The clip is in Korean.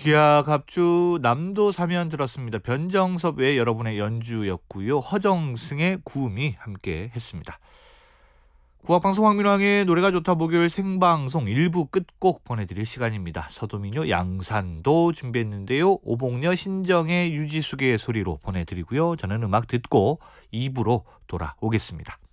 기아 갑주 남도 사면 들었습니다. 변정섭 외 여러분의 연주였고요. 허정승의 구음이 함께 했습니다. 국악방송 황민왕의 노래가 좋다 목요일 생방송 1부 끝곡 보내드릴 시간입니다. 서도민요 양산도 준비했는데요. 오봉녀 신정의 유지숙의 소리로 보내드리고요. 저는 음악 듣고 2부로 돌아오겠습니다.